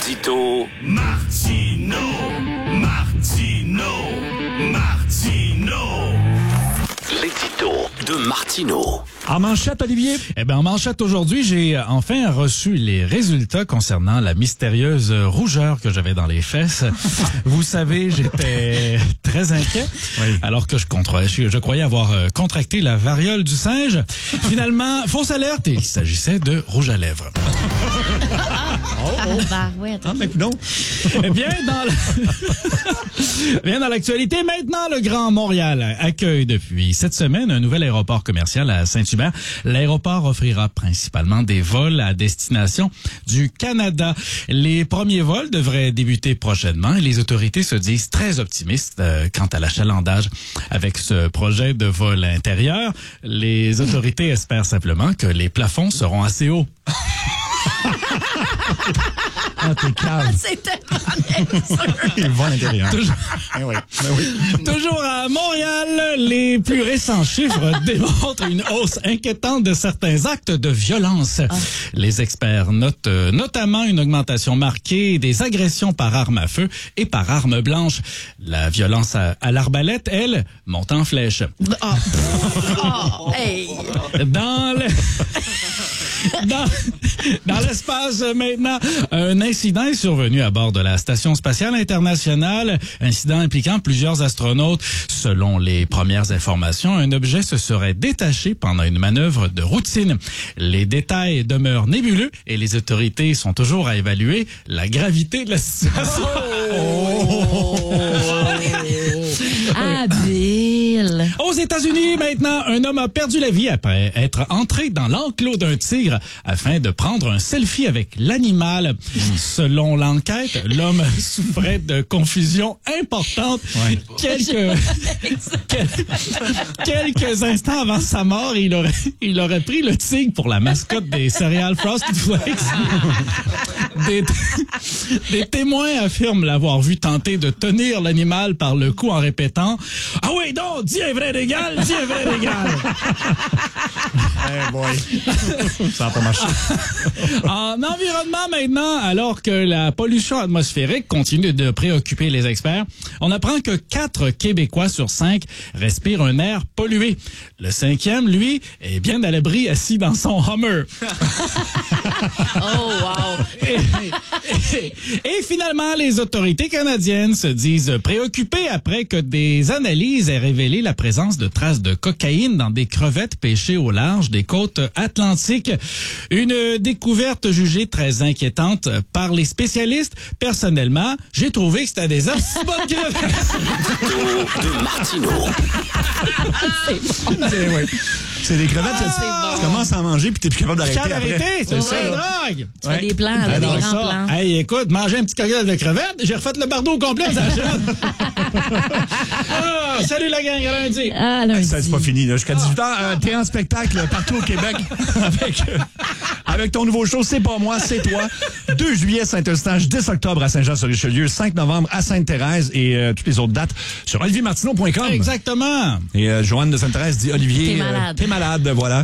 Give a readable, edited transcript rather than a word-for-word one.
L'édito L'édito de Martineau. En manchette, Olivier? Eh bien, en manchette aujourd'hui, j'ai enfin reçu les résultats concernant la mystérieuse rougeur que j'avais dans les fesses. Vous savez, j'étais très inquiet, alors que je croyais avoir contracté la variole du singe. Finalement, fausse alerte, il s'agissait de rouge à lèvres. Non. Bien dans l'actualité, maintenant, le Grand Montréal accueille depuis cette semaine un nouvel aéroport commercial à Saint-Hubert. L'aéroport offrira principalement des vols à destination du Canada. Les premiers vols devraient débuter prochainement et les autorités se disent très optimistes quant à l'achalandage. Avec ce projet de vol intérieur, les autorités espèrent simplement que les plafonds seront assez hauts. Ah, t'es calme. C'est tellement bien sûr. Il va à l'intérieur. Toujours à Montréal, les plus récents chiffres démontrent une hausse inquiétante de certains actes de violence. Les experts notent notamment une augmentation marquée des agressions par arme à feu et par arme blanche. La violence à l'arbalète, elle, monte en flèche. Hey. Dans l'espace maintenant, un incident est survenu à bord de la Station spatiale internationale, incident impliquant plusieurs astronautes. Selon les premières informations, un objet se serait détaché pendant une manœuvre de routine. Les détails demeurent nébuleux et les autorités sont toujours à évaluer la gravité de la situation. Habile. Aux États-Unis, maintenant, un homme a perdu la vie après être entré dans l'enclos d'un tigre afin de prendre un selfie avec l'animal. Selon l'enquête, l'homme souffrait de confusion importante. Quelques instants avant sa mort, il aurait pris le tigre pour la mascotte des céréales Frosted Flakes. Des témoins affirment l'avoir vu tenter de tenir l'animal par le cou en répétant « Ah oui, donc, dis un vrai régal, dis un vrai régal! » Eh boy. Ça n'a pas marché. En environnement maintenant, alors que la pollution atmosphérique continue de préoccuper les experts, on apprend que 4 Québécois sur 5 respirent un air pollué. Le 5e, lui, est bien à l'abri assis dans son Hummer. Oh, wow. Et finalement, les autorités canadiennes se disent préoccupées après que des analyses aient révélé la présence de traces de cocaïne dans des crevettes pêchées au large des côtes atlantiques. Une découverte jugée très inquiétante par les spécialistes. Personnellement, j'ai trouvé que c'était des assez bonnes crevettes. De Martineau. C'est des crevettes, tu commences à en manger puis t'es plus capable d'arrêter après. C'est ça, la drogue. Tu fais des plans, là, des Alors grands ça, plans. hey, écoute, manger un petit cocktail de crevettes, j'ai refait le bardeau au complet, ça achète. Salut la gang, à lundi. Ah, lundi. Ça, c'est pas fini, là. Jusqu'à 18h, t'es en spectacle partout au Québec avec ton nouveau show C'est pas moi, c'est toi. 2 juillet, Saint-Eustache, 10 octobre à Saint-Jean-sur-Richelieu, 5 novembre à Sainte-Thérèse et toutes les autres dates sur oliviermartineau.com. Exactement. Et Joanne de Sainte-Thérèse dit Olivier, T'es malade. T'es malade, voilà.